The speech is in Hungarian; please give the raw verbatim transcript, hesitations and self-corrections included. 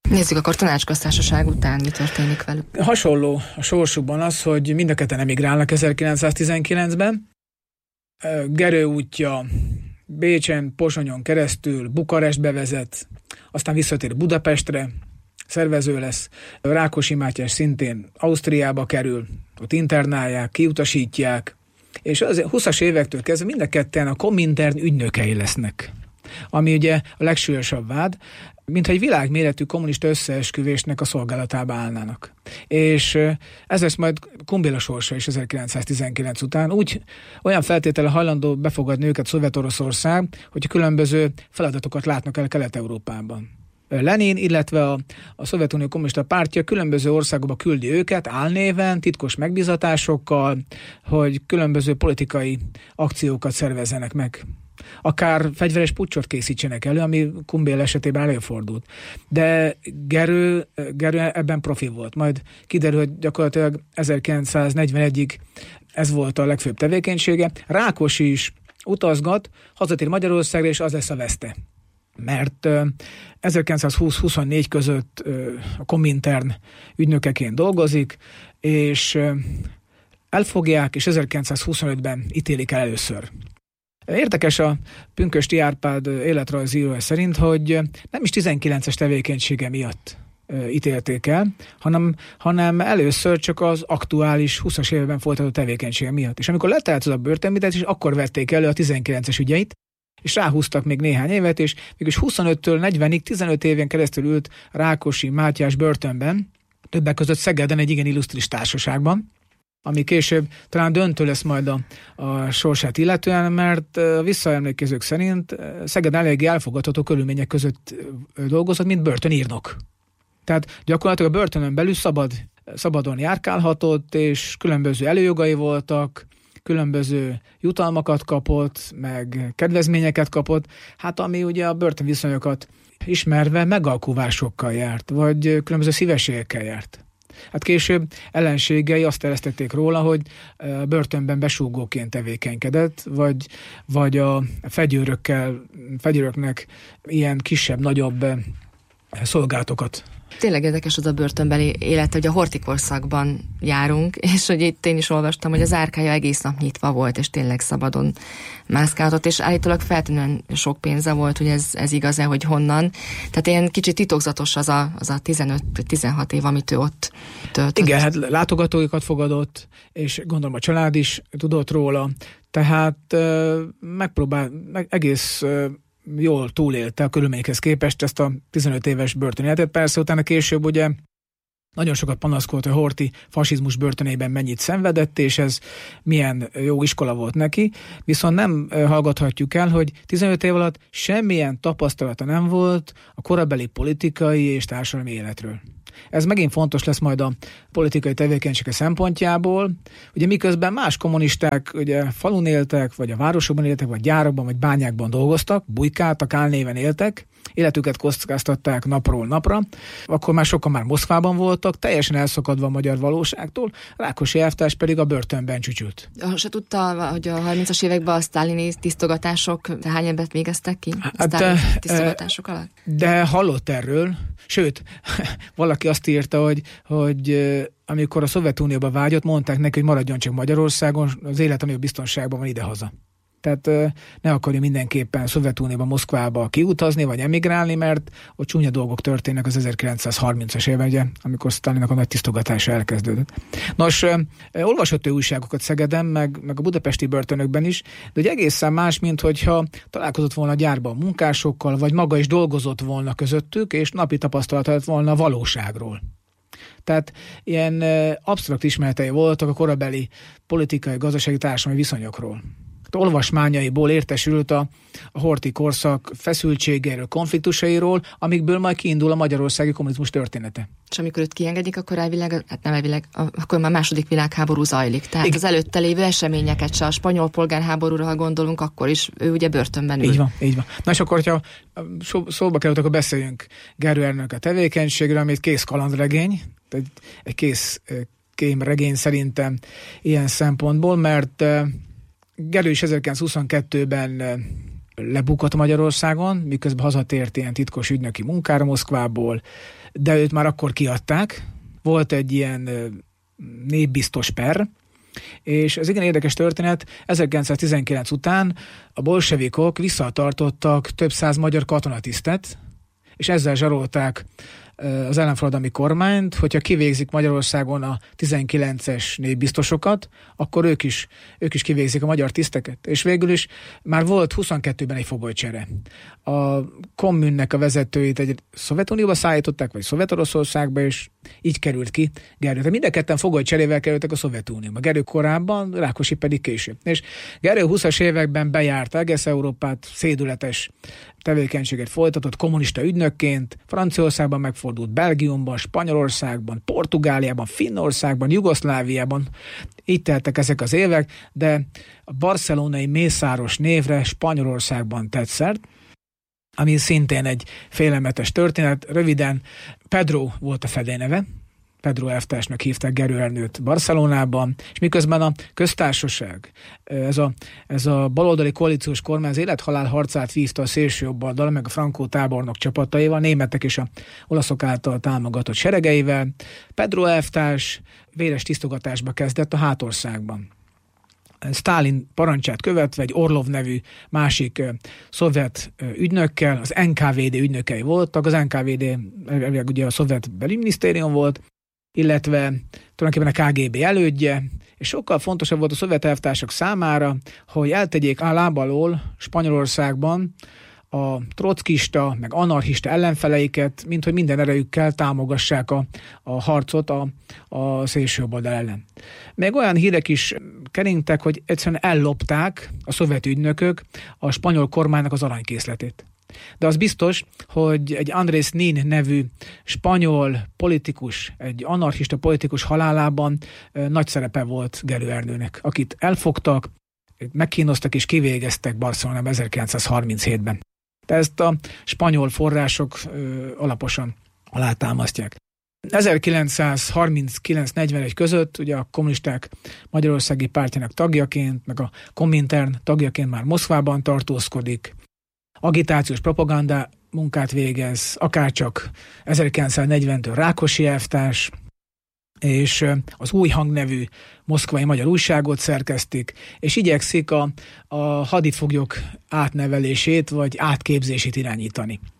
Nézzük akkor Tanácsköztársaság után, mi történik velük. Hasonló a sorsukban az, hogy mind a ketten emigrálnak ezerkilencszáztizenkilencben. Gerő útja Bécsen, Pozsonyon keresztül Bukarestbe vezet, aztán visszatér Budapestre, szervező lesz. Rákosi Mátyás szintén Ausztriába kerül, ott internálják, kiutasítják, és az huszas évektől kezdve mind a ketten a Komintern ügynökei lesznek. Ami ugye a legsúlyosabb vád, mintha egy világméretű kommunista összeesküvésnek a szolgálatába állnának. És ez lesz majd Kumbéla sorsa is ezerkilencszáztizenkilenc után. Úgy olyan feltétele hajlandó befogadni őket Szovjet-Oroszország, hogy különböző feladatokat látnak el Kelet-Európában. Lenin, illetve a, a Szovjetunió Kommunista Pártja különböző országokba küldi őket álnéven, titkos megbízatásokkal, hogy különböző politikai akciókat szervezzenek meg. Akár fegyveres puccsot készítsenek elő, ami Kumbéla esetében előfordult. De Gerő, Gerő ebben profi volt. Majd kiderül, hogy gyakorlatilag ezerkilencszáznegyvenegyig ez volt a legfőbb tevékenysége. Rákosi is utazgat, hazatér Magyarországra, és az lesz a veszte. Mert ezerkilencszázhúsz-huszonnégy között a Komintern ügynökeként dolgozik, és elfogják, és ezerkilencszázhuszonötben ítélik el először. Érdekes a Pünkösdi Árpád életrajzírója szerint, hogy nem is tizenkilences tevékenysége miatt ítélték el, hanem, hanem először csak az aktuális huszas évben folytatott tevékenysége miatt. És amikor letelt az a börtönbüntetés, akkor vették elő a tizenkilences ügyeit, és ráhúztak még néhány évet, és mégis huszonöttől negyvenig, tizenöt éven keresztül ült Rákosi Mátyás börtönben, többek között Szegeden egy igen illusztris társaságban, ami később talán döntő lesz majd a, a sorsát illetően, mert a visszaemlékezők szerint Szeged eléggé elfogadható körülmények között dolgozott, mint börtönírnok. Tehát gyakorlatilag a börtönön belül szabad, szabadon járkálhatott, és különböző előjogai voltak, különböző jutalmakat kapott, meg kedvezményeket kapott, hát ami ugye a börtönviszonyokat ismerve megalkuvásokkal járt, vagy különböző szívességekkel járt. Hát később ellenségei azt eresztették róla, hogy börtönben besúgóként tevékenykedett, vagy, vagy a fegyőrökkel, fegyőröknek ilyen kisebb-nagyobb szolgálatokat. Tényleg érdekes az a börtönbeli élet, hogy a Horthy korszakban járunk, és hogy itt én is olvastam, hogy az árkája egész nap nyitva volt, és tényleg szabadon mászkálhatott, és állítólag feltűnően sok pénze volt, hogy ez, ez igaz-e, hogy honnan. Tehát ilyen kicsit titokzatos az a, az a tizenöt-tizenhat év, amit ő ott töltött. Igen, hát látogatóikat fogadott, és gondolom a család is tudott róla, tehát megpróbál, meg egész jól túlélte a körülményekhez képest ezt a tizenöt éves börtönéletet. Persze utána később ugye nagyon sokat panaszkolt, hogy Horthy fasizmus börtönében mennyit szenvedett, és ez milyen jó iskola volt neki, viszont nem hallgathatjuk el, hogy tizenöt év alatt semmilyen tapasztalata nem volt a korabeli politikai és társadalmi életről. Ez megint fontos lesz majd a politikai tevékenysége szempontjából. Ugye miközben más kommunisták ugye falun éltek, vagy a városokban éltek, vagy gyárakban, vagy bányákban dolgoztak, bujkáltak, álnéven éltek, életüket kockáztatták napról napra, akkor már sokan már Moszkvában voltak, teljesen elszakadva a magyar valóságtól, Rákosi elvtárs pedig a börtönben csücsült. Se tudta, hogy a harmincas években a sztálini tisztogatások hány embert végeztek ki? Hát, sztálini tisztogatások alatt? De hallott erről, sőt, valaki azt írta, hogy, hogy amikor a Szovjetunióba vágyott, mondták neki, hogy maradjon csak Magyarországon, az élet, ami a biztonságban van, idehaza. Tehát ne akarja mindenképpen Szovjetunióba, Moszkvába kiutazni, vagy emigrálni, mert ott csúnya dolgok történnek az ezerkilencszázharmincas évben, ugye, amikor Sztálinnak a nagy tisztogatása elkezdődött. Nos, olvasott ő újságokat Szegeden, meg, meg a budapesti börtönökben is, de ugye egészen más, mint hogyha találkozott volna a gyárban munkásokkal, vagy maga is dolgozott volna közöttük, és napi tapasztalata lett volna a valóságról. Tehát ilyen absztrakt ismeretei voltak a korabeli politikai, gazdasági, társadalmi viszonyokról. Olvasmányaiból értesült a, a Horthy korszak feszültségéről, konfliktusairól, amikből majd kiindul a magyarországi kommunizmus története. És amikor őt kiengedik, akkor elvileg, hát nem elvileg, akkor már második világháború zajlik. Tehát igen. Az előtte lévő eseményeket se, a spanyol polgárháborúra, ha gondolunk, akkor is ő ugye börtönben ül. Így van, így van. Na és akkor, ha szóba került, akkor beszéljünk Gerő Ernőnek a tevékenységről, amit kész kalandregény, egy, egy kész kémregény szerintem ilyen szempontból, mert Gerő is ezerkilencszázhuszonkettőben lebukott Magyarországon, miközben hazatért ilyen titkos ügynöki munkára Moszkvából, de őt már akkor kiadták. Volt egy ilyen népbiztos per, és ez igen érdekes történet, ezerkilencszáztizenkilenc után a bolsevikok visszatartottak több száz magyar katonatisztet, és ezzel zsarolták az ellenforradalmi kormányt, hogyha kivégzik Magyarországon a tizenkilences népbiztosokat, akkor ők is, ők is kivégzik a magyar tiszteket. És végül is már volt huszonkettőben egy fogolycsere. A kommunnek a vezetőit egy Szovjetunióba szállították, vagy Szovjet-Oroszországba, és így került ki Gerő. Tehát mind a ketten fogolycserével kerültek a Szovjetunióba. Gerő korábban, Rákosi pedig később. És Gerő húszas években bejárta egész Európát, szédületes tevékenységet folytatott kommunista ügynökként, Franciaországban megfordult, Belgiumban, Spanyolországban, Portugáliában, Finnországban, Jugoszláviában. Így teltek ezek az évek, de a barcelonai mészáros névre Spanyolországban tett szert, ami szintén egy félelmetes történet. Röviden Pedro volt a fedélyneve, Pedro elvtársnak hívták Gerő Ernőt Barcelonában, és miközben a köztársaság, ez a, ez a baloldali koalíciós kormány az élethalál harcát vívta a szélsőjobboldal, meg a Franco tábornok csapataival, németek és a olaszok által támogatott seregeivel, Pedro elvtárs véres tisztogatásba kezdett a hátországban. Sztálin parancsát követve egy Orlov nevű másik uh, szovjet uh, ügynökkel, az en ká vé dé ügynökei voltak, az en ká vé dé ugye a szovjet belügyminisztérium volt, illetve tulajdonképpen a ká gé bé elődje, és sokkal fontosabb volt a szovjet elvtársak számára, hogy eltegyék a láb alól Spanyolországban a trockista, meg anarchista ellenfeleiket, mint hogy minden erejükkel támogassák a, a harcot a, a szélsőjobbodal ellen. Még olyan hírek is keringtek, hogy egyszerűen ellopták a szovjet ügynökök a spanyol kormánynak az aranykészletét. De az biztos, hogy egy Andrés Nin nevű spanyol politikus, egy anarchista politikus halálában nagy szerepe volt Gerő Ernőnek, akit elfogtak, megkínoztak és kivégeztek Barcelonában ezerkilencszázharminchétben. De ezt a spanyol források ö, alaposan alátámasztják. ezerkilencszázharminckilenc negyvenegy között ugye a kommunisták Magyarországi Pártjának tagjaként, meg a Komintern tagjaként már Moszkvában tartózkodik, agitációs propaganda munkát végez, akárcsak ezerkilencszáznegyventől Rákosi elvtárs, és az Új Hang nevű moszkvai magyar újságot szerkesztik, és igyekszik a, a hadifoglyok átnevelését vagy átképzését irányítani.